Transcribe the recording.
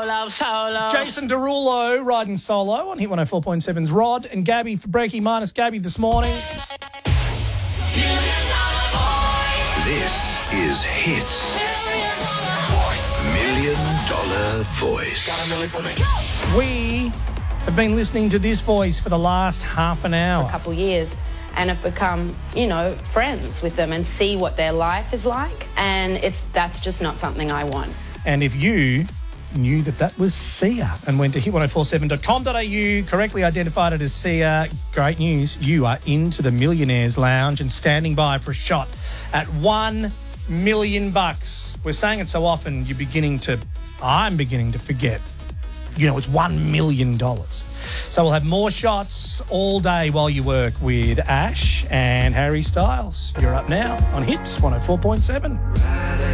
solo. Jason Derulo riding solo on Hit 104.7's Rod and Gabby for Breaky minus Gabby this morning. This is Hits $1 Million Voice. We have been listening to this voice for the last half an hour. A couple years and have become, friends with them and see what their life is like. And that's just not something I want. And if you knew that was Sia and went to hit1047.com.au, correctly identified it as Sia, great news. You are into the Millionaires Lounge and standing by for a shot at $1 million. We're saying it so often, I'm beginning to forget. It's $1 million. So we'll have more shots all day while you work with Ash and Harry Styles. You're up now on Hits 104.7.